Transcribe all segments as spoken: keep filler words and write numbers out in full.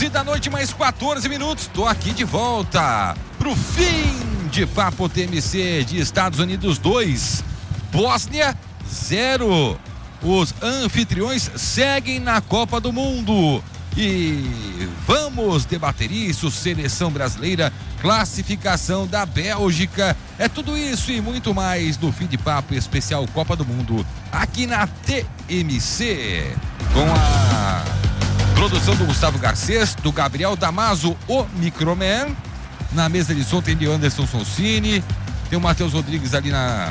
sete da noite, mais quatorze minutos. Tô aqui de volta pro fim de Papo T M C de Estados Unidos dois, Bósnia zero. Os anfitriões seguem na Copa do Mundo. E vamos debater isso, seleção brasileira, classificação da Bélgica, é tudo isso e muito mais no Fim de Papo especial Copa do Mundo, aqui na T M C, com a produção do Gustavo Garcês, do Gabriel Damaso, o Microman. Na mesa de som tem de Anderson Sonsini, tem o Matheus Rodrigues ali na...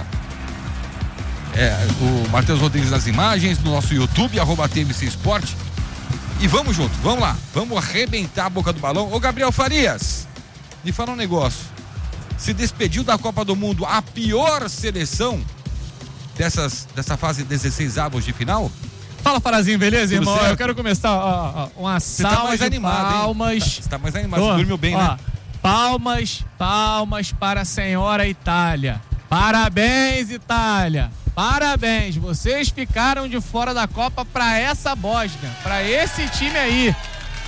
É, o Matheus Rodrigues nas imagens, no nosso YouTube, arroba T M C Esporte. E vamos junto, vamos lá, vamos arrebentar a boca do balão. Ô Gabriel Farias, me fala um negócio. Se despediu da Copa do Mundo a pior seleção dessas, dessa fase dezesseis avos de final? Fala, Farazinho, beleza, Tudo irmão? certo? Eu quero começar ó, ó, uma Você salva tá mais de animado, palmas. Hein? Você tá mais animado, Tô, você dormiu bem, ó, né? Palmas, palmas para a senhora Itália. Parabéns, Itália. Parabéns, vocês ficaram de fora da Copa para essa Bósnia, para esse time aí.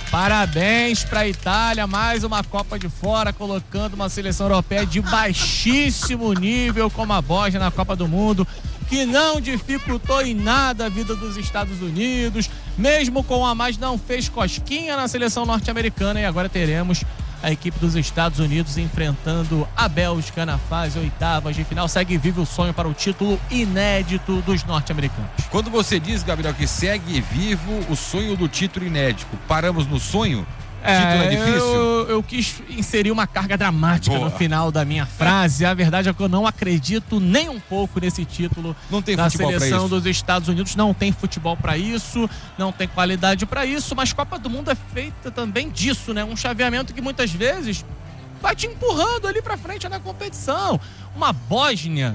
Parabéns para a Itália, mais uma Copa de fora, colocando uma seleção europeia de baixíssimo nível como a Bósnia na Copa do Mundo, que não dificultou em nada a vida dos Estados Unidos, mesmo com a mais não fez cosquinha na seleção norte-americana, e agora teremos a equipe dos Estados Unidos enfrentando a Bélgica na fase oitavas de final. Segue vivo o sonho para o título inédito dos norte-americanos. Quando você diz, Gabriel, que segue vivo o sonho do título inédito, paramos no sonho? É, título é difícil? Eu, eu quis inserir uma carga dramática Boa. no final da minha frase. A verdade é que eu não acredito nem um pouco nesse título. Não tem da futebol pra seleção isso. dos Estados Unidos. Não tem futebol para isso, não tem qualidade para isso, mas Copa do Mundo é feita também disso, né? Um chaveamento que muitas vezes vai te empurrando ali para frente na competição. Uma Bósnia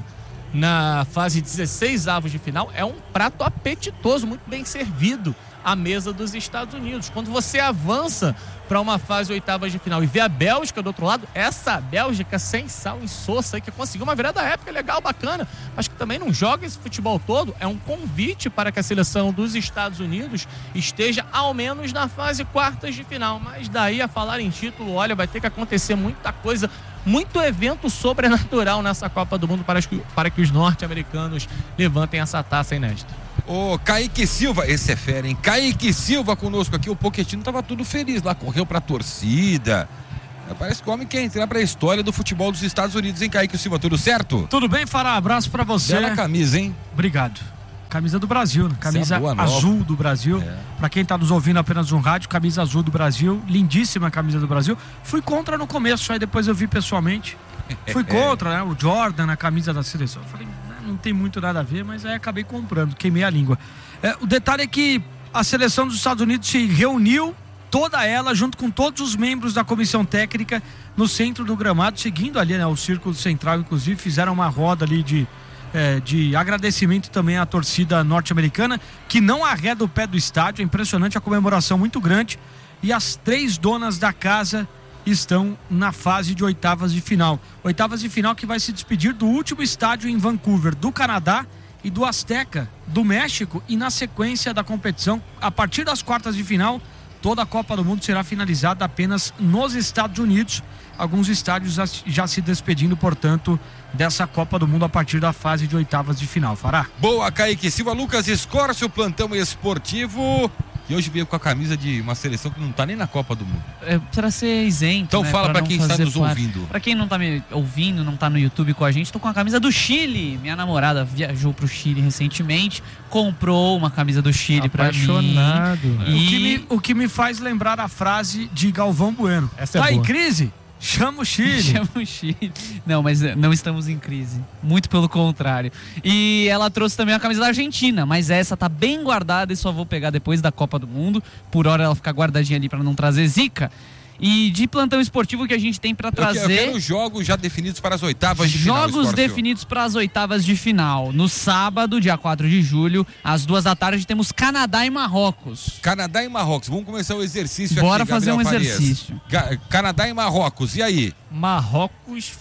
na fase dezesseis avos de final é um prato apetitoso, muito bem servido à mesa dos Estados Unidos. Quando você avança para uma fase oitavas de final e vê a Bélgica do outro lado, essa Bélgica sem sal em Sousa, que conseguiu uma virada épica, legal, bacana, mas que também não joga esse futebol todo, é um convite para que a seleção dos Estados Unidos esteja ao menos na fase quartas de final. Mas daí a falar em título, olha, vai ter que acontecer muita coisa, muito evento sobrenatural nessa Copa do Mundo para que, para que os norte-americanos levantem essa taça inédita. Ô, Kaique Silva, esse é fera, hein? Kaique Silva conosco aqui, o Pochettino tava tudo feliz lá, correu pra torcida. Parece que o homem quer entrar pra história do futebol dos Estados Unidos, hein, Kaique Silva? Tudo certo? Tudo bem, Fará? Abraço pra você. Bela camisa, hein? Obrigado. Camisa do Brasil, né? Camisa boa, azul do Brasil. É. Pra quem tá nos ouvindo apenas no rádio, camisa azul do Brasil. Lindíssima camisa do Brasil. Fui contra no começo, aí depois eu vi pessoalmente. Fui contra, né? O Jordan na camisa da seleção. Eu falei, não tem muito nada a ver, mas aí acabei comprando, queimei a língua. É, o detalhe é que a seleção dos Estados Unidos se reuniu, toda ela, junto com todos os membros da comissão técnica, no centro do gramado, seguindo ali, né, o círculo central, inclusive, fizeram uma roda ali de, é, de agradecimento também à torcida norte-americana, que não arreda o pé do estádio. É impressionante, a comemoração muito grande, e as três donas da casa estão na fase de oitavas de final. Oitavas de final que vai se despedir do último estádio em Vancouver, do Canadá, e do Azteca, do México, e na sequência da competição, a partir das quartas de final, toda a Copa do Mundo será finalizada apenas nos Estados Unidos. Alguns estádios já se despedindo, portanto, dessa Copa do Mundo a partir da fase de oitavas de final. Fará? Boa, Kaique Silva. Lucas Escorcio, plantão esportivo. E hoje veio com a camisa de uma seleção que não tá nem na Copa do Mundo. É, para ser isento. Então né, fala pra pra quem está nos parte. ouvindo. Pra quem não tá me ouvindo, não tá no YouTube com a gente, tô com a camisa do Chile. Minha namorada viajou pro Chile recentemente, comprou uma camisa do Chile pra mim. Apaixonado. E... O, que me, o que me faz lembrar a frase de Galvão Bueno. Essa é tá em boa. crise? Chama o Chile. Chama o Chile. Não, mas não estamos em crise. Muito pelo contrário. E ela trouxe também a camisa da Argentina, mas essa tá bem guardada e só vou pegar depois da Copa do Mundo. Por hora ela fica guardadinha ali pra não trazer zica. E de plantão esportivo que a gente tem pra trazer... Eu quero jogos já definidos para as oitavas de final. Jogos definidos para as oitavas de final. No sábado, dia quatro de julho, às duas da tarde, temos Canadá e Marrocos. Canadá e Marrocos. Vamos começar o exercício Bora aqui, fazer um Gabriel Farias. exercício. Ca- Canadá e Marrocos. E aí? Marrocos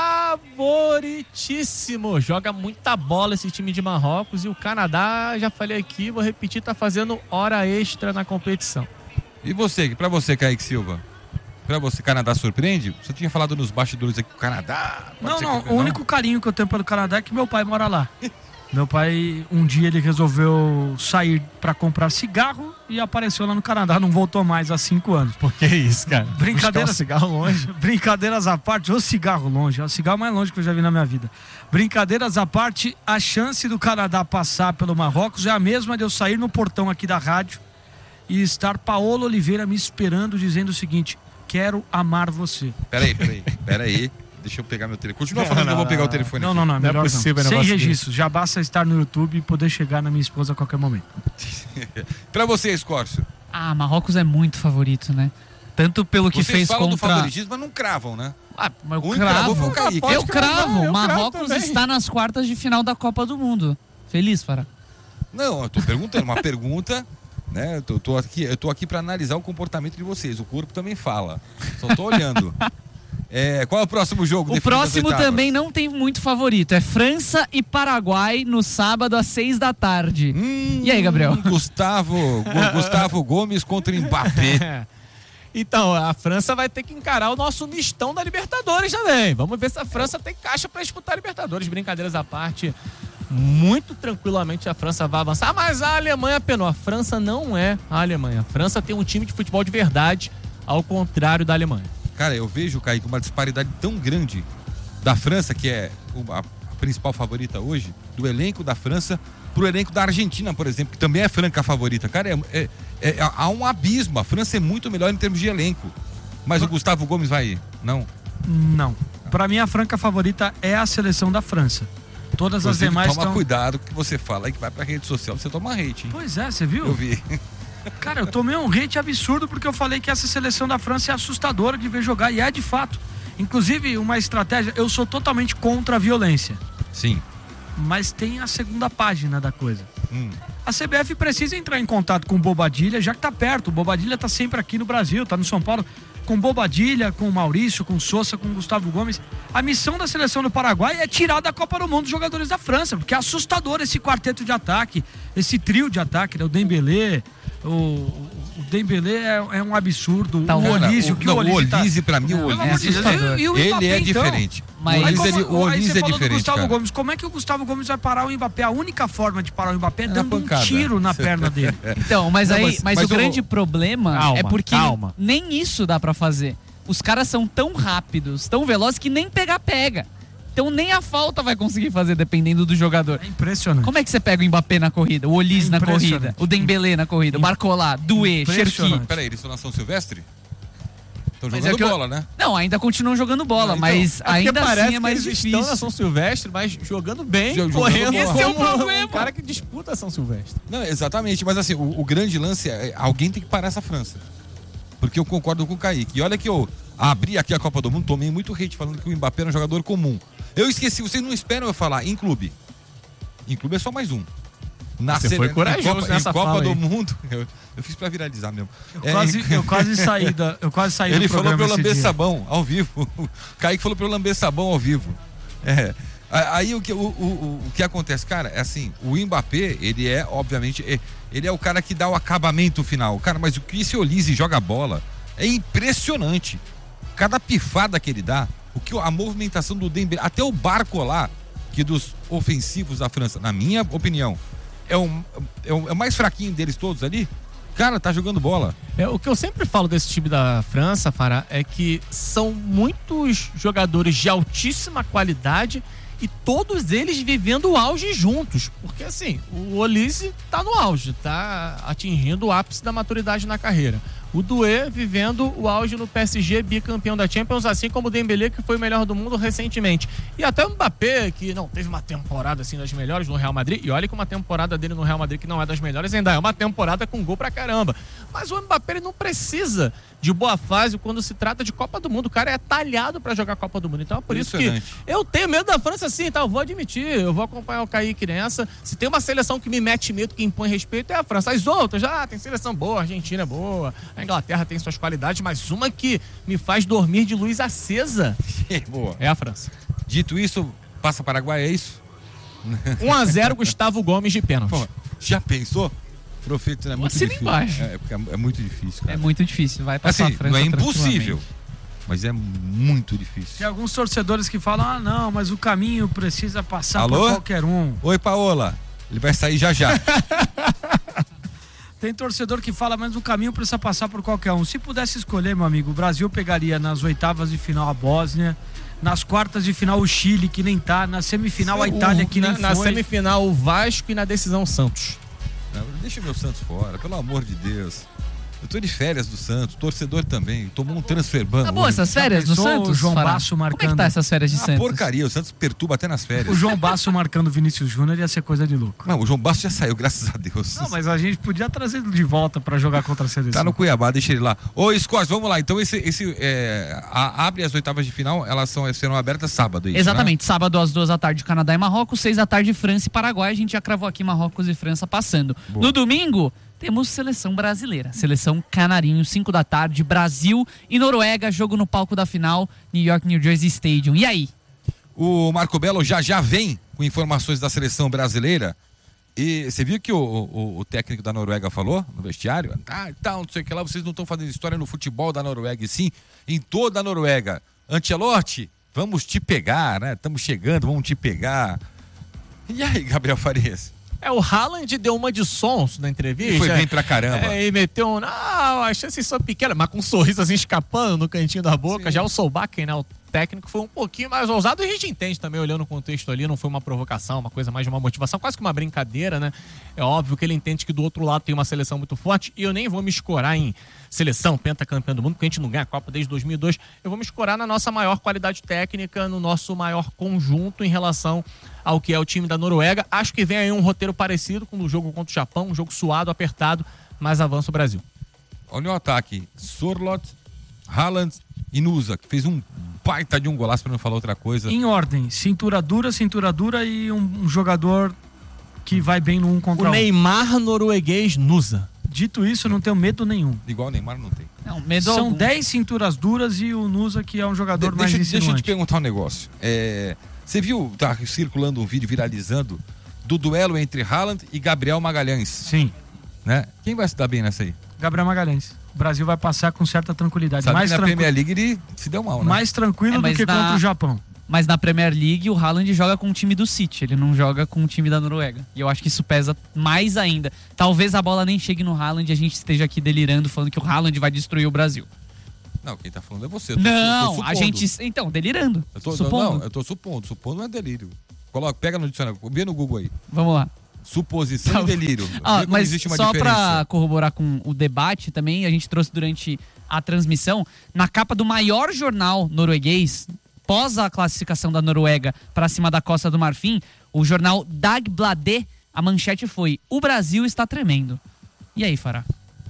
favoritíssimo. Joga muita bola esse time de Marrocos, e o Canadá, já falei aqui, vou repetir, tá fazendo hora extra na competição. E você, pra você, Kaique Silva? Pra você, Canadá surpreende? Você tinha falado nos bastidores aqui que o Canadá... Não, não, o único carinho que eu tenho pelo Canadá é que meu pai mora lá. Meu pai, um dia ele resolveu sair pra comprar cigarro e apareceu lá no Canadá, não voltou mais há cinco anos. Por que isso, cara? Brincadeiras, um cigarro longe. Brincadeiras à parte, o cigarro longe, é o cigarro mais longe que eu já vi na minha vida. Brincadeiras à parte, a chance do Canadá passar pelo Marrocos é a mesma de eu sair no portão aqui da rádio e estar Paolo Oliveira me esperando dizendo o seguinte: quero amar você. Peraí, peraí, peraí. Deixa eu pegar meu telefone. Continua falando não, que eu vou não, pegar não, o telefone Não, aqui. não, não, Não é melhor possível, não. Sem negócio registro, já basta estar no YouTube e poder chegar na minha esposa a qualquer momento. Pra você, Escórcio. Ah, Marrocos é muito favorito, né? Tanto pelo que Vocês fez falam do contra... favoritismo, mas não cravam, né? Ah, mas eu Um cravou foi o cravo. Kaique. Pode Eu cravar, cravo. eu Marrocos cravo também. está nas quartas de final da Copa do Mundo. Feliz, Fará? Não, eu tô perguntando, uma pergunta, né? Eu tô, tô aqui, eu tô aqui pra analisar o comportamento de vocês. O corpo também fala. Só tô olhando. É, qual é o próximo jogo? O definindo as próximo oitavas? também não tem muito favorito. É França e Paraguai no sábado às seis da tarde. Hum, E aí, Gabriel? Gustavo, Gu- Gustavo Gomes contra Mbappé. Então, a França vai ter que encarar o nosso mistão da Libertadores também. Vamos ver se a França tem caixa para disputar a Libertadores. Brincadeiras à parte, muito tranquilamente a França vai avançar. Mas a Alemanha penou. A França não é a Alemanha. A França tem um time de futebol de verdade, ao contrário da Alemanha. Cara, eu vejo, Kaique, uma disparidade tão grande da França, que é a, a principal favorita hoje, do elenco da França pro elenco da Argentina, por exemplo, que também é franca favorita. Cara, é, é, é, há um abismo. A França é muito melhor em termos de elenco. Mas o Gustavo Gomes vai ir? Não. Não. Pra mim, a franca favorita é a seleção da França. Todas as Inclusive, demais toma estão... cuidado que você fala aí que vai pra rede social, você toma hate, hein? Pois é, você viu? Eu vi. Cara, eu tomei um hate absurdo porque eu falei que essa seleção da França é assustadora de ver jogar, e é de fato. Inclusive, uma estratégia, eu sou totalmente contra a violência, Sim. mas tem a segunda página da coisa. Hum. A C B F precisa entrar em contato com o Bobadilha, já que tá perto. O Bobadilha tá sempre aqui no Brasil, tá no São Paulo. Com o Bobadilha, com o Maurício, com o Sousa, com o Gustavo Gomes. A missão da seleção do Paraguai é tirar da Copa do Mundo os jogadores da França, porque é assustador esse quarteto de ataque, esse trio de ataque, né? O Dembélé, o, o Dembélé é, é um absurdo. Tá, o cara, Olise, o o, que não, o Olise, o Olise tá... pra mim, o Pelo Olise, amor de Deus, assustador. e- e o ele Mbappé, é então? diferente. Mas- o Aí, Olise, como- ele, o aí Olise você é falou do diferente, Gustavo cara. Gomes. Como é que o Gustavo Gomes vai parar o Mbappé? A única forma de parar o Mbappé é na dando um pancada. tiro na perna dele. Então, mas Não, aí, mas- mas, mas o o- grande problema Calma, é porque calma. nem isso dá pra fazer. Os caras são tão rápidos, tão velozes que nem pegar pega. Então nem a falta vai conseguir fazer dependendo do jogador. É impressionante. Como é que você pega o Mbappé na corrida, o Olise É na impressionante. corrida, o Dembélé na corrida, o Barcola, Doué, Impressionante. Cherki? Peraí, eles estão na São Silvestre? Estão Mas jogando é que eu- bola, né? Não, ainda continuam jogando bola, Não, então, mas É porque ainda parece assim é que mais eles difícil. estão na São Silvestre, mas jogando bem, Jogando correndo. bola. Esse é o como problema. um cara que disputa a São Silvestre. Não, exatamente, mas assim, o, o grande lance é alguém tem que parar essa França. Porque eu concordo com o Kaique. E olha que eu abri aqui a Copa do Mundo, tomei muito hate falando que o Mbappé era um jogador comum. Eu esqueci, vocês não esperam eu falar em clube. Em clube é só mais um. Na Você sele- foi em corajoso Copa, nessa em Copa fala do aí. Mundo. Eu, eu fiz pra viralizar mesmo. Eu, É, quase, em- eu quase saí da, eu quase saí Ele do falou programa pra eu esse lamber dia. sabão ao vivo. O Kaique falou pra eu lamber sabão ao vivo. É. A- Aí o que, o, o, o que acontece, cara, é assim, o Mbappé, ele é, obviamente, é- ele é o cara que dá o acabamento final. Cara, mas o que esse Olise joga bola é impressionante. Cada pifada que ele dá, o que a movimentação do Dembélé, até o Barcola, que dos ofensivos da França, na minha opinião, é o, é o, é o mais fraquinho deles todos ali. Cara, tá jogando bola. É, o que eu sempre falo desse time da França, Fará, é que são muitos jogadores de altíssima qualidade e todos eles vivendo o auge juntos. Porque assim, o Olise tá no auge, tá atingindo o ápice da maturidade na carreira. O Doué vivendo o auge no P S G, bicampeão da Champions, assim como o Dembélé, que foi o melhor do mundo recentemente. E até o Mbappé, que não teve uma temporada assim das melhores no Real Madrid, e olha que uma temporada dele no Real Madrid que não é das melhores, ainda é uma temporada com gol pra caramba. Mas o Mbappé ele não precisa de boa fase quando se trata de Copa do Mundo. O cara é talhado pra jogar Copa do Mundo. Então é por isso que Impressionante. eu tenho medo da França sim, tá? Eu vou admitir, eu vou acompanhar o Kaique nessa. Se tem uma seleção que me mete medo, que impõe respeito, é a França. As outras já tem seleção boa, a Argentina é boa, a Inglaterra tem suas qualidades, mas uma que me faz dormir de luz acesa Boa. é a França. Dito isso, passa Paraguai, é isso? um a zero Gustavo Gomes de pênalti. Pô, já pensou? Profeta é muito Assina difícil. embaixo. É, porque é, é muito difícil, cara. É muito difícil, vai passar Assim, a França não é impossível, tranquilamente. mas é muito difícil. Tem alguns torcedores que falam, ah não, mas o caminho precisa passar Alô? por qualquer um. Oi, Paola. Ele vai sair já já. Tem torcedor que fala, mas o caminho precisa passar por qualquer um. Se pudesse escolher, meu amigo, o Brasil pegaria nas oitavas de final a Bósnia, nas quartas de final o Chile, que nem tá, na semifinal a Itália, que nem na, na foi. semifinal o Vasco e na decisão o Santos. Não, deixa meu Santos fora, pelo amor de Deus. Eu tô de férias do Santos, torcedor também. Tomou um transfer ban. Tá boa hoje. essas férias do pensou o Santos? João Fará? Basso marcando? Como é que tá essas férias de Uma Santos? porcaria, o Santos perturba até nas férias. O João Basso marcando o Vinícius Júnior ia ser coisa de louco. Não, o João Basso já saiu, graças a Deus. Não, mas a gente podia trazer ele de volta pra jogar contra a seleção. Tá no Cuiabá, deixa ele lá. Ô, Scott, vamos lá. Então, esse, esse é, a, abre as oitavas de final, elas são, serão abertas sábado, é isso, Exatamente, sábado às duas da tarde, Canadá e Marrocos, seis da tarde, França e Paraguai. A gente já cravou aqui Marrocos e França passando. Boa. No domingo, temos seleção brasileira, seleção Canarinho, cinco da tarde, Brasil e Noruega, jogo no palco da final, New York, New Jersey Stadium. E aí? O Marco Belo já já vem com informações da seleção brasileira. E você viu que o, o, o técnico da Noruega falou no vestiário? Ah, então, não sei o que lá, vocês não estão fazendo história no futebol da Noruega, e sim em toda a Noruega. Ancelotti, vamos te pegar, né? Estamos chegando, vamos te pegar. E aí, Gabriel Farias? É, o Haaland deu uma de sons na entrevista. E foi bem pra caramba. É, e meteu um, não, as chances são pequenas, mas com um sorriso assim escapando no cantinho da boca. Sim. Já o Solbakken, né, o técnico, foi um pouquinho mais ousado e a gente entende também, olhando o contexto ali, não foi uma provocação, uma coisa mais de uma motivação, quase que uma brincadeira, né? É óbvio que ele entende que do outro lado tem uma seleção muito forte e eu nem vou me escorar em seleção, pentacampeão do mundo, porque a gente não ganha a Copa desde dois mil e dois. Eu vou me escorar na nossa maior qualidade técnica, no nosso maior conjunto em relação ao que é o time da Noruega. Acho que vem aí um roteiro parecido com o jogo contra o Japão, um jogo suado, apertado, mas avança o Brasil. Olha o ataque. Sorloth, Haaland e Nusa, que fez um baita de um golaço, pra não falar outra coisa. Em ordem, cintura dura, cintura dura e um, um jogador que vai bem no um contra O um. Neymar norueguês Nusa. Dito isso, não tenho medo nenhum. Igual o Neymar não tem. Não, medo São algum. dez cinturas duras e o Nusa, que é um jogador De- mais deixa, deixa eu insinuante. te perguntar um negócio. É, você viu, tá circulando um vídeo viralizando do duelo entre Haaland e Gabriel Magalhães, Sim, né? Quem vai se dar bem nessa aí? Gabriel Magalhães. O Brasil vai passar com certa tranquilidade. Sabe mais, que na tranqui- Premier League ele se deu mal, né? mais tranquilo É, do mas que na- contra o Japão. Mas na Premier League o Haaland joga com o time do City, ele não joga com o time da Noruega. E eu acho que isso pesa mais ainda. Talvez a bola nem chegue no Haaland e a gente esteja aqui delirando, falando que o Haaland vai destruir o Brasil. Não, quem tá falando é você. Eu tô- Não, eu tô a supondo. gente... Então, delirando. Eu tô, supondo. Não, eu tô supondo. Supondo não é delírio. Coloca, pega no dicionário, vê no Google aí. Vamos lá. Suposição Tá. e delírio. Ah, Vê como mas existe uma só diferença. pra corroborar com o debate também, a gente trouxe durante a transmissão, na capa do maior jornal norueguês, pós a classificação da Noruega para cima da Costa do Marfim, o jornal Dagbladet, a manchete foi: o Brasil está tremendo. E aí, Fará?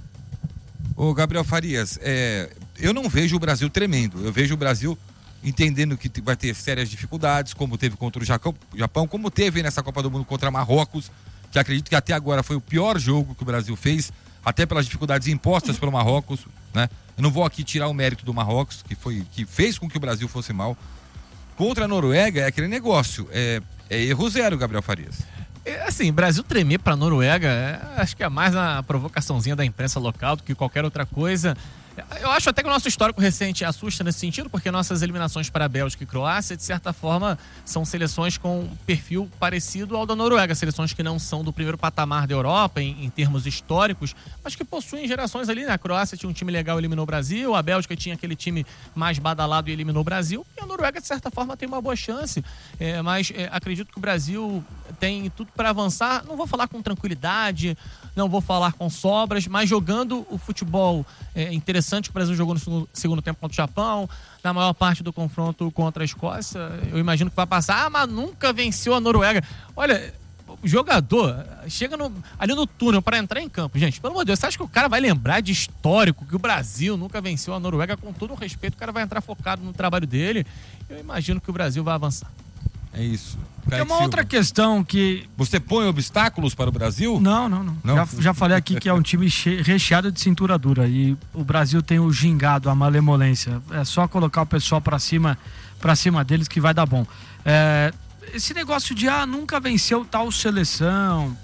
Ô, Gabriel Farias, é, eu não vejo o Brasil tremendo. Eu vejo o Brasil entendendo que vai ter sérias dificuldades, como teve contra o Japão, Japão, como teve nessa Copa do Mundo contra Marrocos, que acredito que até agora foi o pior jogo que o Brasil fez, até pelas dificuldades impostas pelo Marrocos, né? Eu não vou aqui tirar o mérito do Marrocos, que, foi, que fez com que o Brasil fosse mal. Contra a Noruega é aquele negócio, é, é erro zero, Gabriel Farias. É, assim, Brasil tremer pra Noruega, é, acho que é mais uma provocaçãozinha da imprensa local do que qualquer outra coisa. Eu acho até que o nosso histórico recente assusta nesse sentido, porque nossas eliminações para a Bélgica e Croácia, de certa forma, são seleções com um perfil parecido ao da Noruega. Seleções que não são do primeiro patamar da Europa, em, em termos históricos, mas que possuem gerações ali, né? A Croácia tinha um time legal e eliminou o Brasil, a Bélgica tinha aquele time mais badalado e eliminou o Brasil, e a Noruega, de certa forma, tem uma boa chance. É, mas é, acredito que o Brasil tem tudo para avançar. Não vou falar com tranquilidade, não vou falar com sobras, mas jogando o futebol é, interessante que o Brasil jogou no segundo, segundo tempo contra o Japão, na maior parte do confronto contra a Escócia, eu imagino que vai passar. Ah, mas nunca venceu a Noruega. Olha, o jogador chega no, ali no túnel para entrar em campo. Gente, pelo amor de Deus, você acha que o cara vai lembrar de histórico que o Brasil nunca venceu a Noruega? Com todo o respeito, o cara vai entrar focado no trabalho dele. Eu imagino que o Brasil vai avançar. É isso. Tem uma outra questão que... Você põe obstáculos para o Brasil? Não, não, não. Não? Já, já falei aqui que é um time che- recheado de cintura dura e o Brasil tem o gingado, a malemolência. É só colocar o pessoal pra cima, pra cima deles que vai dar bom. É, esse negócio de, ah, nunca venceu tal seleção...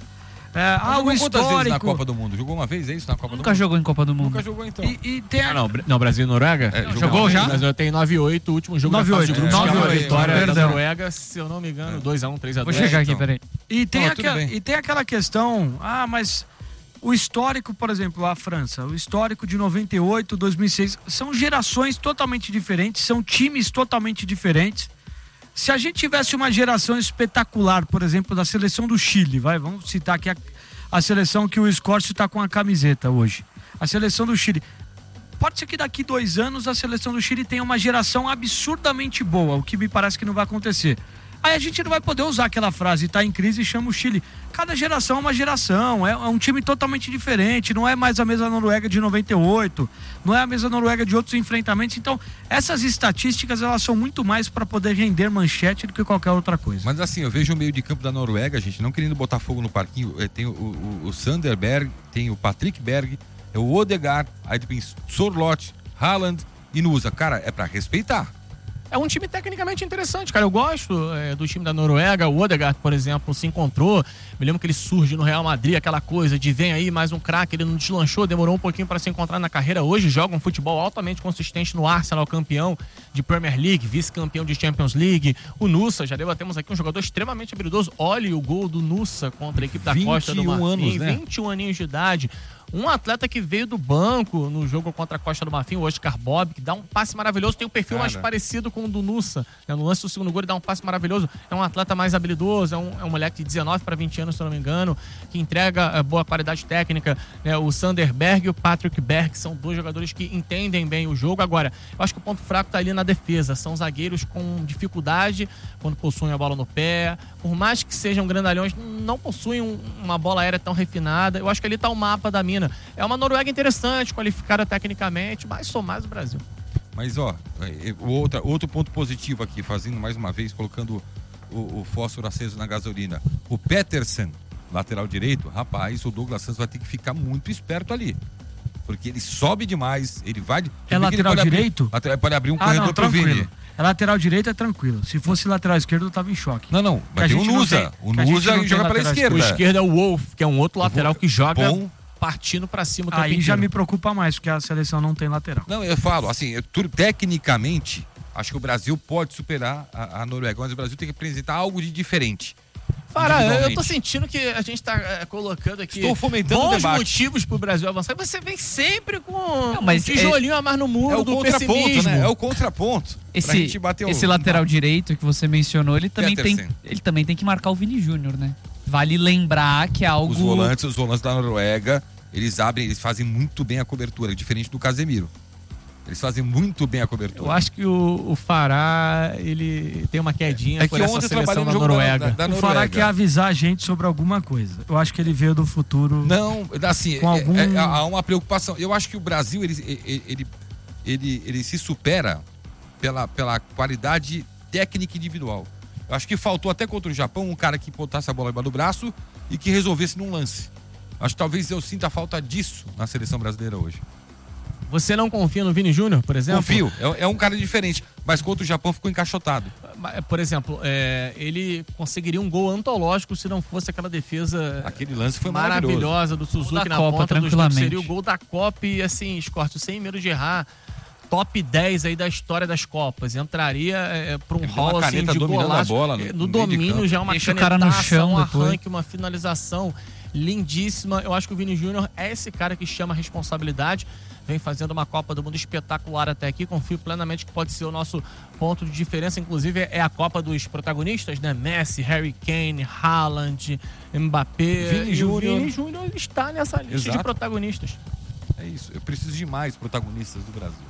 É, ah, o Jogou quantas vezes na histórico. Copa do Mundo? Jogou uma vez, é isso, na Copa Nunca do jogou em Copa do Mundo? Mundo. Nunca jogou, então. E, e tem a... Ah, não, Br- não, Brasil e Noruega? É, Jogou já? O Brasil tem nove a oito, o último jogo nove a da fase de oito, grupos, que é uma nove a oito, vitória da perdão. Noruega, se eu não me engano, dois a um, três a Vou dois. chegar então. aqui, peraí. E tem, Não, tudo aquela, bem. e tem aquela questão, ah, mas o histórico, por exemplo, a França, o histórico de noventa e oito, dois mil e seis, são gerações totalmente diferentes, são times totalmente diferentes. Se a gente tivesse uma geração espetacular, por exemplo, da seleção do Chile, vai, vamos citar aqui a, a seleção que o Escórcio está com a camiseta hoje. A seleção do Chile. Pode ser que daqui dois anos a seleção do Chile tenha uma geração absurdamente boa, o que me parece que não vai acontecer. Aí a gente não vai poder usar aquela frase, tá em crise e chama o Chile. Cada geração é uma geração, é, é um time totalmente diferente, não é mais a mesma Noruega de noventa e oito, não é a mesma Noruega de outros enfrentamentos. Então, essas estatísticas, elas são muito mais para poder render manchete do que qualquer outra coisa. Mas assim, eu vejo o meio de campo da Noruega, gente, não querendo botar fogo no parquinho, eh, tem o, o, o Sanderberg, tem o Patrick Berg, é o Odegaard, aí tem Sorloth, Haaland e Nusa. Cara, é para respeitar. É um time tecnicamente interessante, cara. Eu gosto é, do time da Noruega. O Odegaard, por exemplo, se encontrou. Me lembro que ele surge no Real Madrid, aquela coisa de vem aí mais um craque. Ele não deslanchou, demorou um pouquinho para se encontrar na carreira. Hoje joga um futebol altamente consistente no Arsenal, campeão de Premier League, vice-campeão de Champions League. O Nusa, já debatemos aqui, um jogador extremamente habilidoso. Olhe o gol do Nusa contra a equipe da Costa do Marfim. anos, né? vinte e um aninhos de idade. Um atleta que veio do banco no jogo contra a Costa do Marfim, o Oscar Bob, que dá um passe maravilhoso, tem um perfil Cara. mais parecido com o do Nusa. Né? No lance do segundo gol, ele dá um passe maravilhoso. É um atleta mais habilidoso, é um, é um moleque de dezenove para vinte anos, se eu não me engano, que entrega é, boa qualidade técnica. Né? O Sanderberg e o Patrick Berg são dois jogadores que entendem bem o jogo. Agora, eu acho que o ponto fraco está ali na defesa. São zagueiros com dificuldade quando possuem a bola no pé. Por mais que sejam grandalhões, não possuem um, uma bola aérea tão refinada. Eu acho que ali está o mapa da mina. É uma Noruega interessante, qualificada tecnicamente, mas sou mais o Brasil. Mas, ó, é, outra, outro ponto positivo aqui, fazendo mais uma vez, colocando o, o fósforo aceso na gasolina. O Petersen, lateral direito, rapaz, o Douglas Santos vai ter que ficar muito esperto ali. Porque ele sobe demais, ele vai... É lateral direito? Abrir, lateral, pode abrir um Ah, corredor não, pro Vini. tranquilo. É lateral direito, é tranquilo. Se fosse lateral esquerdo, eu tava em choque. Não, não, Que a mas tem o gente não Nusa. tem- O que a gente Nusa não tem joga pela lateral esquerda. O esquerdo é o Wolf, que é um outro lateral que joga Bom. partindo pra cima o tempo Aí já inteiro. me preocupa mais, porque a seleção não tem lateral. Não, eu falo, assim, eu, tu- tecnicamente, acho que o Brasil pode superar a, a Noruega, mas o Brasil tem que apresentar algo de diferente. Fará, eu tô individualmente. sentindo que a gente tá é, colocando aqui Estou fomentando o bons debate. motivos pro Brasil avançar. Você vem sempre com Não, mas um tijolinho a mais no muro É o do contraponto, pessimismo. né? É o contraponto. pra Esse, gente bater o- esse lateral direito que você mencionou, ele também, tem, Petersen. ele também tem que marcar o Vini Júnior, né? Vale lembrar que é algo... Os volantes, os volantes da Noruega, eles abrem, eles fazem muito bem a cobertura, diferente do Casemiro. Eles fazem muito bem a cobertura. Eu acho que o, o Fará, ele tem uma quedinha É por que essa ontem eu seleção trabalhei da no jogo da, Noruega. da, da O Noruega. Fará quer avisar a gente sobre alguma coisa. Eu acho que ele veio do futuro. Não, assim, Com é- algum- é- há uma preocupação. Eu acho que o Brasil, ele, ele, ele, ele, ele se supera pela, pela qualidade técnica individual. Eu acho que faltou até contra o Japão um cara que botasse a bola embaixo do braço e que resolvesse num lance. Acho que talvez eu sinta falta disso na seleção brasileira hoje. Você não confia no Vini Júnior, por exemplo? Confio, é, é um cara diferente, mas contra o Japão ficou encaixotado. Por exemplo, é, ele conseguiria um gol antológico se não fosse aquela defesa Aquele lance foi maravilhoso. maravilhosa do Suzuki Gol da na Copa, ponta dos dedos. tranquilamente. Seria o gol da Copa e, assim, Escorte, sem medo de errar, top dez aí da história das Copas. Entraria é, para um Ele deu uma rol assim, caneta de dominando a golaço. bola no- É, no no meio de domínio campo. já é uma Deixa o cara no canetaça, chão um depois. arranque, uma finalização lindíssima. Eu acho que o Vini Júnior é esse cara que chama a responsabilidade. Vem fazendo uma Copa do Mundo espetacular até aqui. Confio plenamente que pode ser o nosso ponto de diferença. Inclusive, é a Copa dos protagonistas, né? Messi, Harry Kane, Haaland, Mbappé. Vini E o Júnior. Vini Júnior está nessa lista Exato. de protagonistas. É isso, eu preciso de mais protagonistas do Brasil.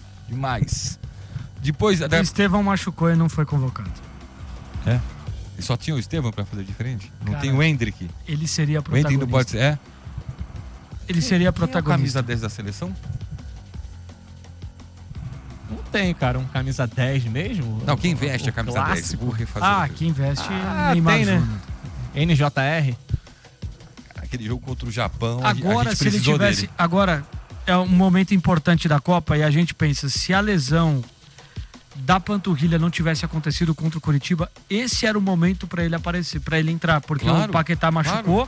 Demais. Depois, O da... Estevão machucou e não foi convocado. É? E só tinha o Estevam pra fazer diferente? Não Cara, tem o Hendrick. Ele seria O Hendrick não protagonista. pode ser. É? Ele seria Quem é a protagonista. camisa dez da seleção? Não tem, cara, um camisa dez mesmo? Não, quem veste O a camisa dez? clássico? Vou refazer. Ah, o- quem veste Ah, Neymar tem, né? Júnior. N J R? Aquele jogo contra o Japão. a gente Agora, se ele precisou tivesse. dele. Agora, é um momento importante da Copa e a gente pensa, se a lesão da panturrilha não tivesse acontecido contra o Coritiba, esse era o momento para ele aparecer, para ele entrar, porque Claro, o Paquetá machucou,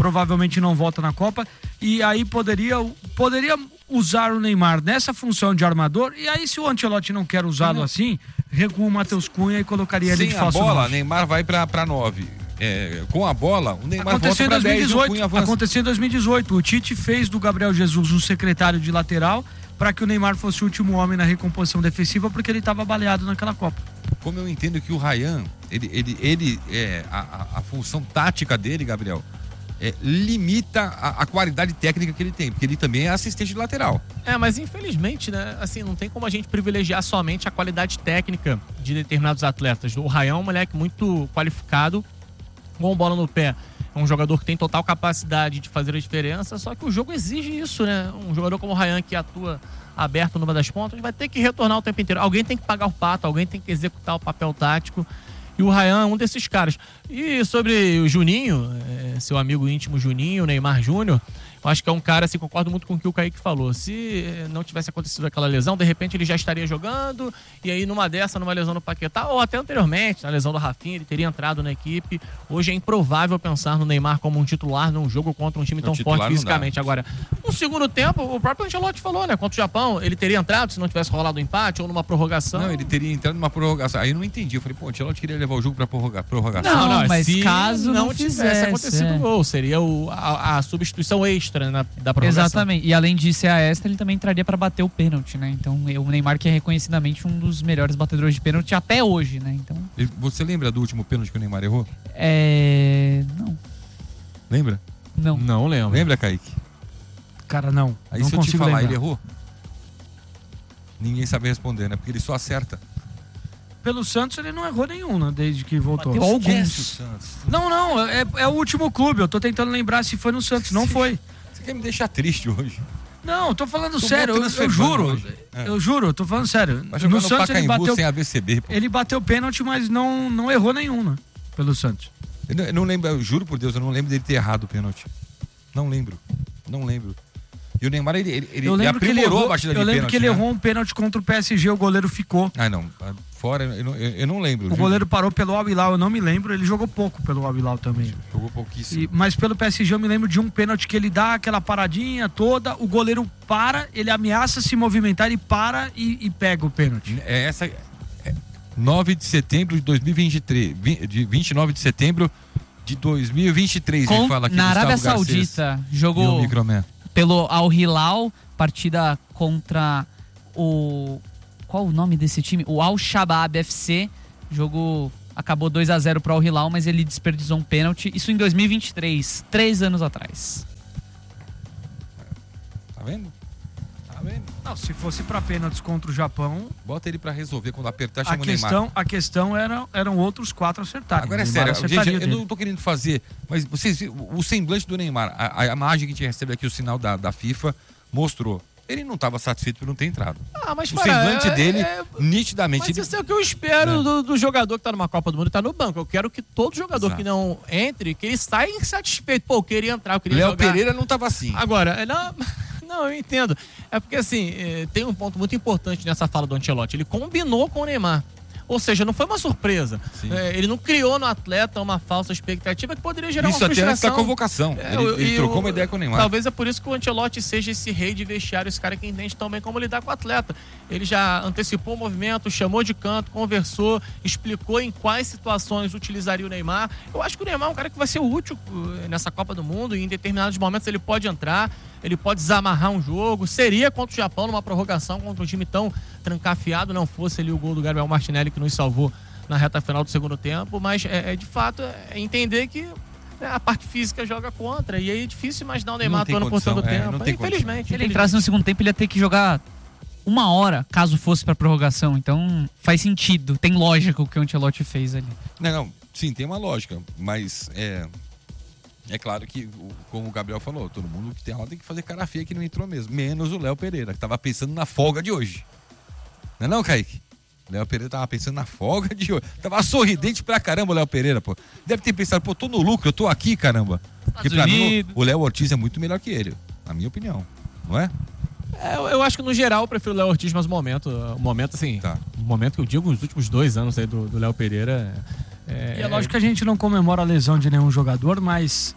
provavelmente não volta na Copa, e aí poderia, poderia usar o Neymar nessa função de armador, e aí se o Ancelotti não quer usá-lo não. assim, recua o Matheus Cunha e colocaria ele Sem de a falso bola, nove. Neymar vai pra, pra nove. É, com a bola, o Neymar Aconteceu volta em pra dez e o Cunha dois mil e dezoito. avança. Aconteceu em dois mil e dezoito. O Tite fez do Gabriel Jesus um secretário de lateral para que o Neymar fosse o último homem na recomposição defensiva, porque ele estava baleado naquela Copa. Como eu entendo que o Ryan, ele, ele, ele é, a, a, a função tática dele, Gabriel, é, limita a, a qualidade técnica que ele tem, porque ele também é assistente de lateral. É, mas infelizmente, né, assim, não tem como a gente privilegiar somente a qualidade técnica de determinados atletas. O Ryan é um moleque muito qualificado, com bola no pé. É um jogador que tem total capacidade de fazer a diferença, só que o jogo exige isso, né? Um jogador como o Ryan, que atua aberto numa das pontas, vai ter que retornar o tempo inteiro. Alguém tem que pagar o pato, alguém tem que executar o papel tático. E o Ryan é um desses caras. E sobre o Juninho, é, seu amigo íntimo Juninho, Neymar Júnior, eu acho que é um cara, assim, concordo muito com o que o Kaique falou. Se não tivesse acontecido aquela lesão, de repente ele já estaria jogando, e aí numa dessa, numa lesão no Paquetá, ou até anteriormente, na lesão do Rafinha, ele teria entrado na equipe. Hoje é improvável pensar no Neymar como um titular num jogo contra um time tão forte fisicamente. Agora, no segundo tempo, o próprio Ancelotti falou, né? Contra o Japão, ele teria entrado se não tivesse rolado o empate ou numa prorrogação. Não, ele teria entrado numa prorrogação. Aí eu não entendi. Eu falei, pô, o Ancelotti queria levar o jogo pra prorroga, prorrogação. Não, não, mas se caso não tivesse fizesse, acontecido é. o gol, seria o, a, a substituição extra na, da prorrogação. Exatamente. E além de ser a extra, ele também entraria para bater o pênalti, né? Então, o Neymar, que é reconhecidamente um dos melhores batedores de pênalti até hoje, né? Então, Você lembra do último pênalti que o Neymar errou? é... Não. Lembra? Não. Não lembro. Lembra, Kaique? Cara, não. Aí não se eu te consigo falar, lembrar. ele errou? Ninguém sabe responder, né? Porque ele só acerta. Pelo Santos ele não errou nenhum, né? Desde que voltou. Bateu Esquece o alguns. Santos. Não, não, é, é o último clube. Eu tô tentando lembrar se foi no Santos. Não foi. Você quer me deixar triste hoje? Não, eu tô falando Tô sério. Eu, botando eu esse juro. hoje. É. Eu juro, eu tô falando sério. Vai jogar No no Santos ele Pacaembu bateu, sem A B C B, pô. ele bateu pênalti, mas não, não errou nenhum, né? Pelo Santos. Eu não, eu não lembro, eu juro por Deus, eu não lembro dele ter errado o pênalti. Não lembro. Não lembro. E o Neymar, ele, ele, ele Eu lembro que ele aprimorou errou, a batida eu de lembro pênalti, que ele né? errou um pênalti contra o P S G, o goleiro ficou. Ah, não. Fora, eu não, eu, eu não lembro. O viu? goleiro parou pelo Al-Hilal, eu não me lembro. Ele jogou pouco pelo Al-Hilal também. Jogou pouquíssimo. E- mas pelo P S G eu me lembro de um pênalti que ele dá aquela paradinha toda, o goleiro para, ele ameaça se movimentar, ele para e, e pega o pênalti. É essa. É nove de setembro de dois mil e vinte e três. vi- De vinte e nove de setembro de dois mil e vinte e três. Com- Ele fala aqui, na Arábia Gustavo Garcês Saudita, e o jogou Microman. pelo Al-Hilal, partida contra o... Qual o nome desse time? O Al-Shabaab F C. Jogo acabou dois a zero para o Al-Hilal, mas ele desperdiçou um pênalti. Isso em dois mil e vinte e três, três anos atrás. Tá vendo? Tá vendo? Não, se fosse pra pênaltis contra o Japão, Bota ele pra resolver. Quando apertar, a chama o Neymar. questão, a questão era, eram outros quatro acertarem. Agora é O Neymar sério, gente, acertaria eu dele. não tô querendo fazer, mas vocês viram o semblante do Neymar, a, a imagem que a gente recebe aqui, o sinal da, da FIFA, mostrou. Ele não estava satisfeito por não ter entrado. Ah, mas O para, semblante é- dele, é- nitidamente. Mas ele- isso é o que eu espero É. do, do jogador que tá numa Copa do Mundo e tá no banco. Eu quero que todo jogador Exato. que não entre, que ele saia insatisfeito. Pô, eu queria entrar, eu queria Léo jogar. Pereira não estava assim. Agora, é, não, não, eu entendo. É porque, assim, é, tem um ponto muito importante nessa fala do Ancelotti. Ele combinou com o Neymar. Ou seja, não foi uma surpresa. Sim. É, ele não criou no atleta uma falsa expectativa que poderia gerar Isso uma até antes frustração. da convocação. É, ele eu- ele e trocou o- uma ideia com o Neymar. Talvez é por isso que o Ancelotti seja esse rei de vestiário, esse cara que entende tão bem como lidar com o atleta. Ele já antecipou o movimento, chamou de canto, conversou, explicou em quais situações utilizaria o Neymar. Eu acho que o Neymar é um cara que vai ser útil uh, nessa Copa do Mundo e em determinados momentos ele pode entrar, ele pode desamarrar um jogo. Seria contra o Japão numa prorrogação contra um time tão trancafiado, não fosse ali o gol do Gabriel Martinelli que nos salvou na reta final do segundo tempo, mas é, é de fato é entender que né, a parte física joga contra, e aí é difícil imaginar o Neymar Não tem atuando por condição, todo o é, tempo. não tem Infelizmente. Se ele entrasse no segundo tempo, ele ia ter que jogar uma hora, caso fosse pra prorrogação. Então, faz sentido, tem lógica o que o Ancelotti fez ali. Não, não, sim, tem uma lógica, mas é, é claro que, o- como o Gabriel falou, todo mundo que tem aula tem que fazer cara feia que não entrou mesmo, menos o Léo Pereira, que tava pensando na folga de hoje. Não é não, Kaique? O Léo Pereira tava pensando na folga de hoje. Tava sorridente pra caramba o Léo Pereira, pô. Deve ter pensado, pô, tô no lucro, eu tô aqui, caramba. Porque pra mim, Unidos. o o Léo Ortiz é muito melhor que ele, na minha opinião, não é? É, eu, eu acho que no geral eu prefiro o Léo Ortiz, mas o momento, o momento assim, Tá. o momento que eu digo, os últimos dois anos aí do do Léo Pereira. É, E é lógico que a gente não comemora a lesão de nenhum jogador, mas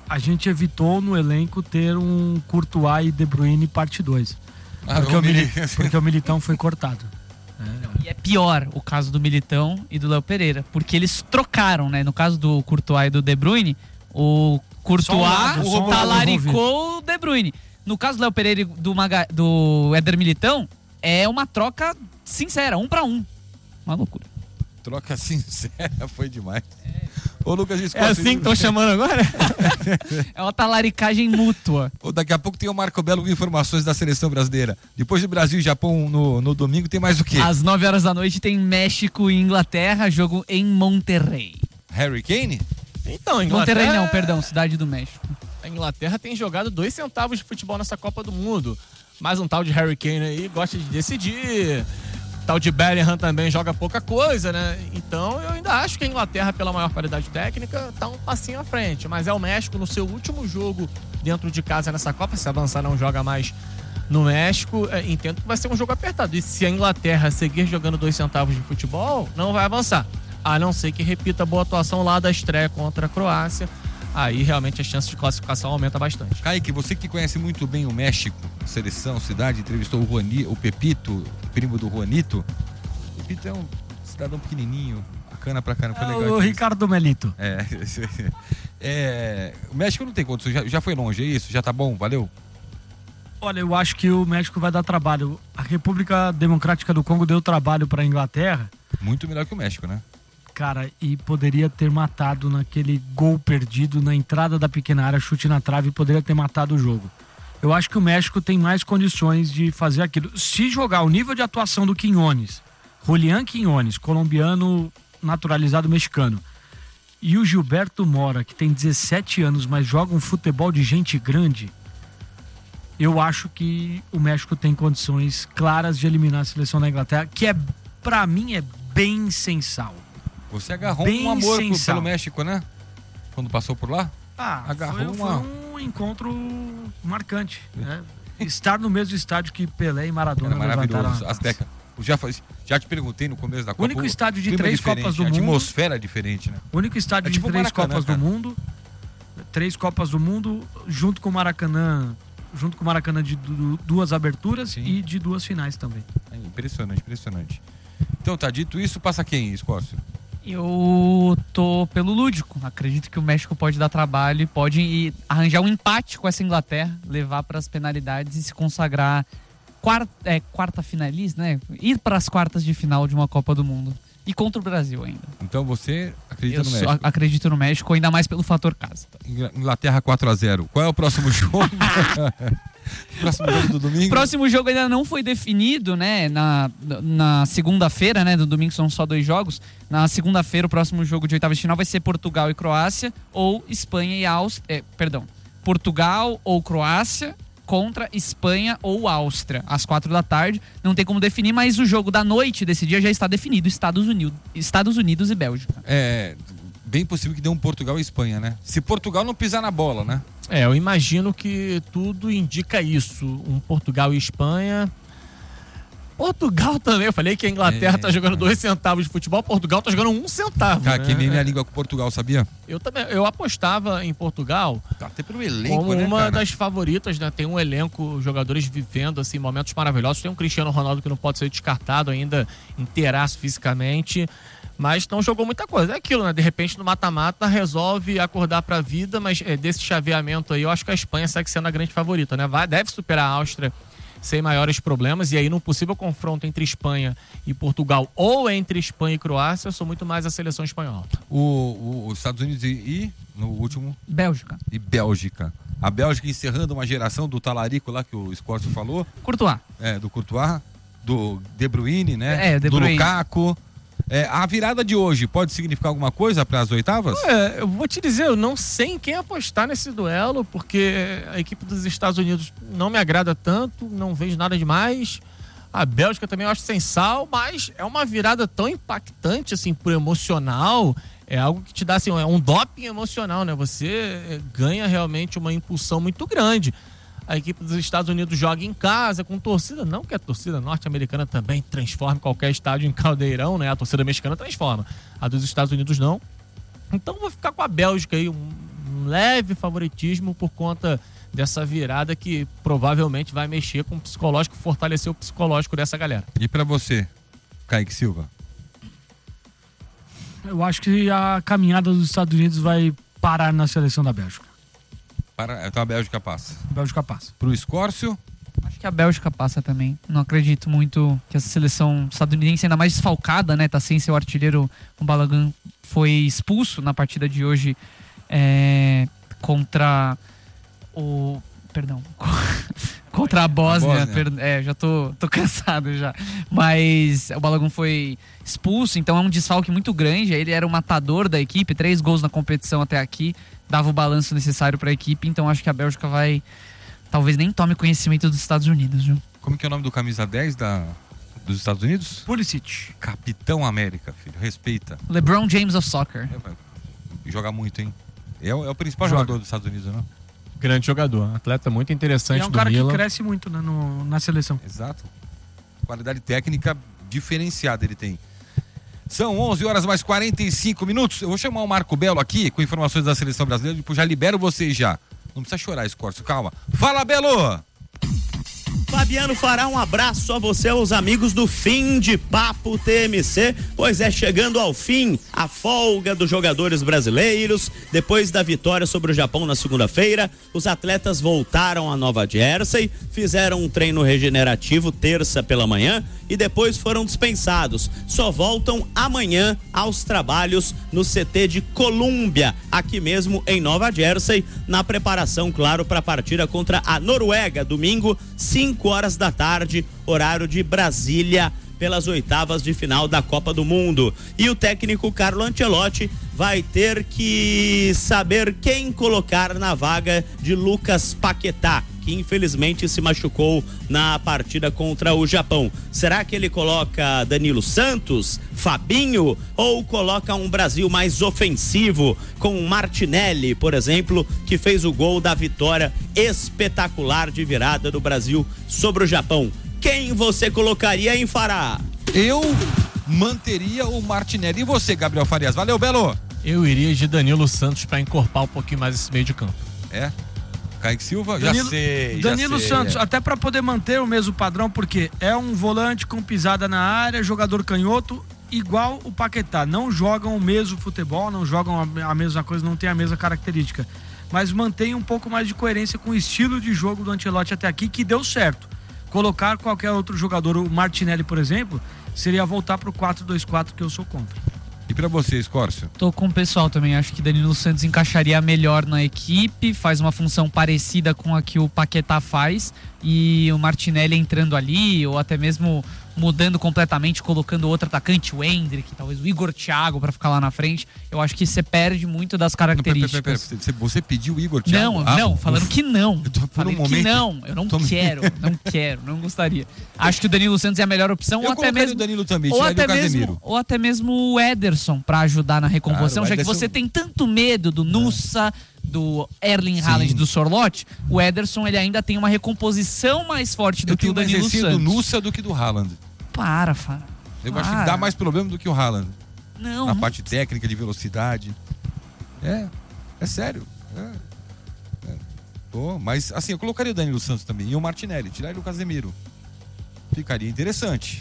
a gente evitou no elenco ter um Courtois e De Bruyne parte dois. Ah, porque, o o Mili... Mili- porque o Militão foi cortado. E é pior o caso do Militão e do Léo Pereira, porque eles trocaram, né? No caso do Courtois e do De Bruyne, o Courtois Só um lado, só um lado talaricou o De Bruyne. No caso do Léo Pereira e do, Maga... do Éder Militão, é uma troca sincera, um pra um. Uma loucura. Troca sincera, foi demais. Ô, Lucas É Escócia, assim que estão chamando agora? É uma talaricagem mútua. Ô, daqui a pouco tem o Marco Belo com informações da seleção brasileira. Depois do Brasil e Japão no, no domingo, tem mais o quê? Às nove horas da noite tem México e Inglaterra, jogo em Monterrey. Harry Kane? Então, a Inglaterra... Monterrey não, perdão, Cidade do México. A Inglaterra tem jogado dois centavos de futebol nessa Copa do Mundo. Mais um tal de Harry Kane aí, gosta de decidir. O tal de Bellingham também joga pouca coisa, né? Então eu ainda acho que a Inglaterra, pela maior qualidade técnica, tá um passinho à frente. Mas é o México no seu último jogo dentro de casa nessa Copa. Se avançar, não joga mais no México. É, entendo que vai ser um jogo apertado. E se a Inglaterra seguir jogando dois centavos de futebol, não vai avançar. A não ser que repita a boa atuação lá da estreia contra a Croácia. Aí realmente a chance de classificação aumenta bastante. Kaique, você que conhece muito bem o México, seleção, cidade, entrevistou o, Juani, o Pepito, primo do Juanito. O Pepito é um cidadão pequenininho, bacana pra caramba. É legal o aqui. Ricardo Melito. É, é, o México não tem condições, já, já foi longe, é isso? Já tá bom, valeu? Olha, eu acho que o México vai dar trabalho. A República Democrática do Congo deu trabalho para a Inglaterra, Muito melhor que o México, né? cara, e poderia ter matado naquele gol perdido na entrada da pequena área, chute na trave, poderia ter matado o jogo. Eu acho que o México tem mais condições de fazer aquilo. Se jogar o nível de atuação do Quiñones, Julián Quiñones, colombiano naturalizado mexicano, e o Gilberto Mora, que tem dezessete anos, mas joga um futebol de gente grande, eu acho que o México tem condições claras de eliminar a seleção da Inglaterra, que é, pra mim, é bem sem sal. Você agarrou Bem um amor sem pro, sal. pelo México, né? Quando passou por lá? Ah, Agarrou foi, uma- foi um encontro marcante, né? Estar no mesmo estádio que Pelé e Maradona Era levantaram maravilhoso. a- Azteca. Eu Já, faz- já te perguntei no começo da O Copa. único estádio de clima três diferente, Copas do a Mundo. atmosfera é diferente, né? O único estádio É tipo de três Maracanã, Copas cara. do Mundo, três Copas do Mundo, junto com o Maracanã, junto com o Maracanã de du- duas aberturas Sim. e de duas finais também. É impressionante, impressionante. Então tá, dito isso, passa quem, Escócio? Eu tô pelo lúdico. Acredito que o México pode dar trabalho e pode ir arranjar um empate com essa Inglaterra, levar para as penalidades e se consagrar quarta, é, quarta finalista, né? Ir para as quartas de final de uma Copa do Mundo. E contra o Brasil ainda. Então você acredita Eu no só México? acredito no México, ainda mais pelo fator casa. Ingl- Inglaterra quatro a zero. Qual é o próximo jogo? Próximo jogo do domingo? O próximo jogo ainda não foi definido, né? Na, na segunda-feira, né? Do domingo são só dois jogos. Na segunda-feira, o próximo jogo de oitavas de final vai ser Portugal e Croácia ou Espanha e Áustria. É, perdão. Portugal ou Croácia contra Espanha ou Áustria, às quatro da tarde. Não tem como definir, mas o jogo da noite desse dia já está definido. Estados Unidos, Estados Unidos e Bélgica. É bem possível que dê um Portugal e Espanha, né? Se Portugal não pisar na bola, né? É, eu imagino que tudo indica isso. Um Portugal e Espanha. Portugal também. Eu falei que a Inglaterra É, tá jogando é. dois centavos de futebol. Portugal tá jogando um centavo. Cara, né? queimei minha língua com Portugal, sabia? Eu também. Eu apostava em Portugal Até pelo elenco, como né, uma cara? das favoritas, né? Tem um elenco, jogadores vivendo assim momentos maravilhosos. Tem um Cristiano Ronaldo que não pode ser descartado ainda, inteiraço fisicamente. Mas não jogou muita coisa. É aquilo, né? De repente, no mata-mata, resolve acordar pra vida, mas é, desse chaveamento aí, eu acho que a Espanha segue sendo a grande favorita, né? Vai, deve superar a Áustria sem maiores problemas. E aí, num possível confronto entre Espanha e Portugal, ou entre Espanha e Croácia, eu sou muito mais a seleção espanhola. O, o- os Estados Unidos e, e, no último, Bélgica. e Bélgica. A Bélgica encerrando uma geração do talarico lá que o Escócio falou, Courtois. é, do Courtois, do De Bruyne, né? É, De do Bruyne. Lukaku. É, a virada de hoje pode significar alguma coisa para as oitavas? É, eu vou te dizer, eu não sei em quem apostar nesse duelo, porque a equipe dos Estados Unidos não me agrada tanto, não vejo nada demais. A Bélgica também eu acho sem sal, mas é uma virada tão impactante, assim, por emocional. É algo que te dá, assim, é um doping emocional, né? Você ganha realmente uma impulsão muito grande. A equipe dos Estados Unidos joga em casa, com torcida. Não que a torcida norte-americana também transforme qualquer estádio em caldeirão, né? A torcida mexicana transforma. A dos Estados Unidos não. Então vou ficar com a Bélgica aí, um, um leve favoritismo por conta dessa virada que provavelmente vai mexer com o psicológico, fortalecer o psicológico dessa galera. E pra você, Kaique Silva? Eu acho que a caminhada dos Estados Unidos vai parar na seleção da Bélgica. Para, então a Bélgica passa. A Bélgica passa. Pro Escórcio? Acho que a Bélgica passa também. Não acredito muito que essa seleção estadunidense, ainda mais desfalcada, né? Tá sem seu artilheiro, o Balogun foi expulso na partida de hoje é, contra o... Perdão. Contra a Bósnia. A Bósnia. É, já tô, tô cansado já. Mas o Balogun foi expulso, então é um desfalque muito grande. Ele era o matador da equipe, três gols na competição até aqui, dava o balanço necessário para a equipe, então acho que a Bélgica vai... Talvez nem tome conhecimento dos Estados Unidos, viu? Como que é o nome do camisa dez da, dos Estados Unidos? Pulisic. Capitão América, filho. Respeita. LeBron James of Soccer. É, vai joga muito, hein? É o, é o principal Joga. jogador dos Estados Unidos, não? Grande jogador, atleta muito interessante E é um do cara Milan. que cresce muito, né, no, na seleção. Exato. Qualidade técnica diferenciada ele tem. São onze horas mais quarenta e cinco minutos. Eu vou chamar o Marco Belo aqui com informações da seleção brasileira. Depois já libero vocês já. Não precisa chorar, Escórcio, calma. Fala, Belo! Fabiano fará um abraço a você, aos amigos do Fim de Papo T M C, pois é chegando ao fim a folga dos jogadores brasileiros. Depois da vitória sobre o Japão na segunda-feira, os atletas voltaram a Nova Jersey, fizeram um treino regenerativo terça pela manhã e depois foram dispensados. Só voltam amanhã aos trabalhos no C T de Colômbia, aqui mesmo em Nova Jersey, na preparação, claro, para a partida contra a Noruega, domingo, cinco horas da tarde, horário de Brasília, pelas oitavas de final da Copa do Mundo. E o técnico Carlo Ancelotti vai ter que saber quem colocar na vaga de Lucas Paquetá, que infelizmente se machucou na partida contra o Japão. Será que ele coloca Danilo Santos, Fabinho, ou coloca um Brasil mais ofensivo com Martinelli, por exemplo, que fez o gol da vitória espetacular de virada do Brasil sobre o Japão? Quem você colocaria em Fará? Eu manteria o Martinelli. E você, Gabriel Farias? Valeu, Belo! Eu iria de Danilo Santos para encorpar um pouquinho mais esse meio de campo. É? Kaique Silva? Danilo, já sei, Danilo já sei. Santos, até para poder manter o mesmo padrão, porque é um volante com pisada na área, jogador canhoto, igual o Paquetá. Não jogam o mesmo futebol, não jogam a, a mesma coisa, não tem a mesma característica. Mas mantém um pouco mais de coerência com o estilo de jogo do Ancelotti até aqui, que deu certo. Colocar qualquer outro jogador, o Martinelli, por exemplo, seria voltar pro quatro dois quatro, que eu sou contra. E pra você, Escórcio? Tô com o pessoal também, acho que Danilo Santos encaixaria melhor na equipe, faz uma função parecida com a que o Paquetá faz, e o Martinelli entrando ali, ou até mesmo mudando completamente, colocando outro atacante, o Endrick, talvez o Igor Thiago pra ficar lá na frente. Eu acho que você perde muito das características. Não, pera, pera, pera. Você pediu o Igor Thiago? Não, ah, não, bom. falando que não. Eu tô por Falei um momento, que não, eu não tô... quero, não quero, não gostaria. Acho que o Danilo Santos é a melhor opção, Eu ou até mesmo o Danilo também, ou até o Casemiro. mesmo, ou até mesmo o Ederson pra ajudar na recomposição, Claro, já que Ederson- você tem tanto medo do Nussa, do Erling Haaland, Sim. do Sorloth. O Ederson, ele ainda tem uma recomposição mais forte do Eu que tenho o mais Danilo receio Santos. do Nussa do que do Haaland. Para, Fara. Eu acho Para. que dá mais problema do que o Haaland. Não, Na não. parte técnica, de velocidade. É, é sério. É. É. Pô, mas assim, eu colocaria o Danilo Santos também. E o Martinelli, tiraria o Casemiro. Ficaria interessante.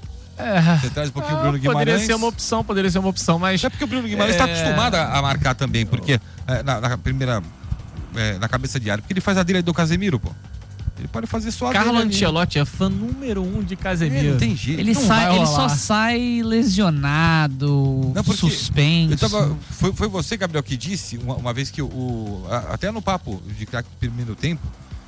É, Você traz um pouquinho o ah, Bruno Guimarães. poderia ser uma opção, poderia ser uma opção, mas Até porque o Bruno Guimarães está É. acostumado a, a marcar também, porque é, na, na primeira. É, na cabeça de área, porque ele faz a dele do Casemiro, pô. Ele pode fazer só a Carlo dele ali. Ancelotti é fã número um de É, Casemiro. não tem jeito. Ele, Não sai, vai ele rolar. só sai lesionado, Não, porque suspenso. Eu tava, foi, foi você, Gabriel, que disse uma, uma vez que o, o a- até no papo de craque do primeiro tempo,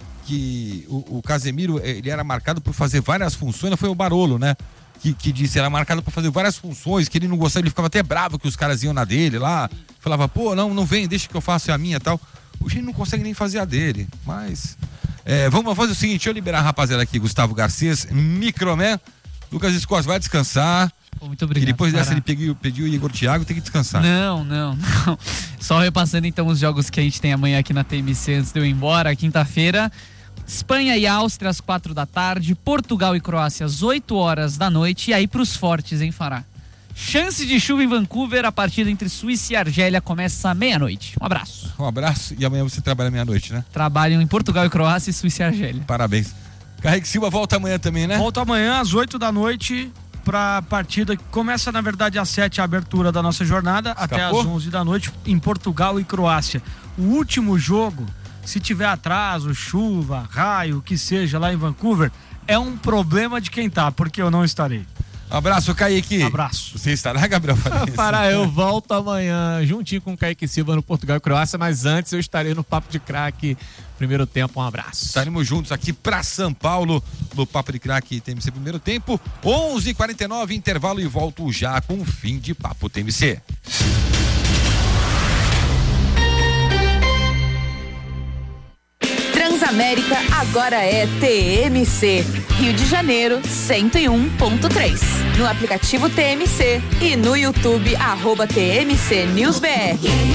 que o, o Casemiro, ele era marcado por fazer várias funções. Não foi o Barolo, né? Que, que disse, era marcado por fazer várias funções, que ele não gostava, ele ficava até bravo que os caras iam na dele lá, falava, pô, não, não vem, deixa que eu faça a minha e tal. Hoje ele não consegue nem fazer a dele, mas é, vamos fazer o seguinte, deixa eu liberar a rapaziada aqui, Gustavo Garcês, Microman, Lucas Escos vai descansar. Pô, muito E obrigado. depois dessa Fara. ele pediu, pediu o Igor Thiago, tem que descansar. Não, não, não. Só repassando então os jogos que a gente tem amanhã aqui na T M C antes de eu ir embora. Quinta-feira, Espanha e Áustria às quatro da tarde, Portugal e Croácia às oito horas da noite. E aí pros fortes, hein, Fará? Chance de chuva em Vancouver, a partida entre Suíça e Argélia começa à meia-noite. Um abraço. Um abraço e amanhã você trabalha meia-noite, né? Trabalham em Portugal e Croácia e Suíça e Argélia. Parabéns. Kaique Silva volta amanhã também, né? Volta amanhã às oito da noite pra partida que começa, na verdade, às sete a abertura da nossa jornada, Escapou? até às onze da noite em Portugal e Croácia. O último jogo, se tiver atraso, chuva, raio, o que seja lá em Vancouver, é um problema de quem tá, porque eu não estarei. Abraço, Kaique. Abraço. Você estará, Gabriel Farense? Para, eu volto amanhã juntinho com o Kaique Silva no Portugal e Croácia, mas antes eu estarei no Papo de Craque. Primeiro tempo, um abraço. Estaremos juntos aqui para São Paulo no Papo de Craque T M C primeiro tempo, onze e quarenta e nove, intervalo e volto já com o fim de Papo T M C. Transamérica agora é T M C. Rio de Janeiro, cento e um ponto três. No aplicativo T M C e no YouTube, arroba T M C News B R.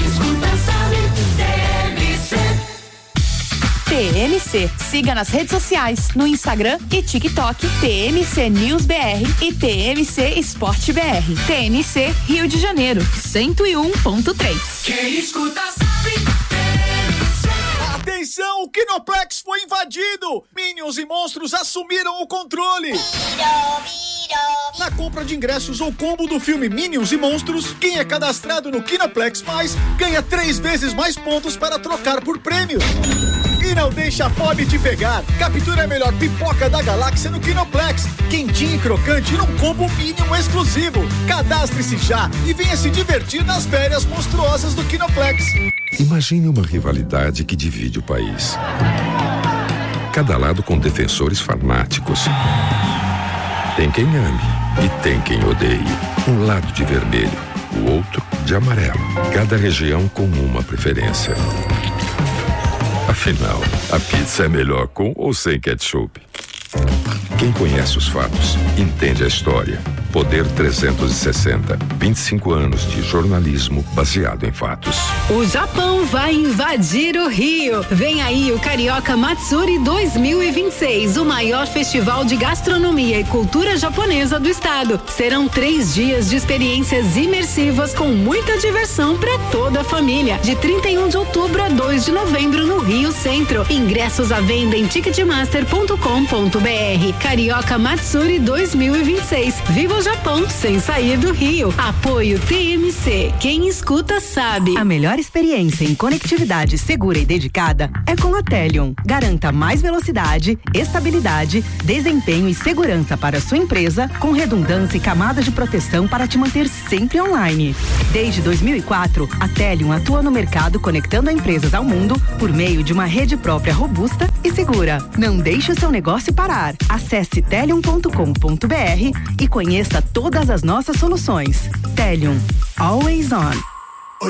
T M C. Siga nas redes sociais, no Instagram e TikTok, T M C News B R e T M C Esporte B R. T M C Rio de Janeiro, cento e um ponto três. Quem escuta sabe. Atenção, o Kinoplex foi invadido! Minions e monstros assumiram o controle! Na compra de ingressos ou combo do filme Minions e Monstros, quem é cadastrado no Kinoplex Mais ganha três vezes mais pontos para trocar por prêmios. E não deixa a fome te pegar. Captura a melhor pipoca da galáxia no Kinoplex. Quentinho e crocante num combo Minion exclusivo. Cadastre-se já e venha se divertir nas férias monstruosas do Kinoplex. Imagine uma rivalidade que divide o país. Cada lado com defensores fanáticos. Tem quem ame e tem quem odeie. Um lado de vermelho, o outro de amarelo. Cada região com uma preferência. Afinal, a pizza é melhor com ou sem ketchup? Quem conhece os fatos, entende a história. Poder trezentos e sessenta, vinte e cinco anos de jornalismo baseado em fatos. O Japão vai invadir o Rio. Vem aí o Carioca Matsuri dois mil e vinte e seis, o maior festival de gastronomia e cultura japonesa do estado. Serão três dias de experiências imersivas com muita diversão para toda a família. De trinta e um de outubro a dois de novembro no Rio Centro. Ingressos à venda em ticketmaster ponto com ponto b r. Carioca Matsuri dois mil e vinte e seis. Viva o Japão sem sair do Rio. Apoio T M C. Quem escuta sabe. A melhor experiência em conectividade segura e dedicada é com a Telion. Garanta mais velocidade, estabilidade, desempenho e segurança para a sua empresa, com redundância e camadas de proteção para te manter sempre online. Desde dois mil e quatro, a Telion atua no mercado conectando empresas ao mundo por meio de uma rede própria robusta e segura. Não deixe o seu negócio parar. Acesse telion ponto com ponto b r e conheça todas as nossas soluções. Telion. Always on.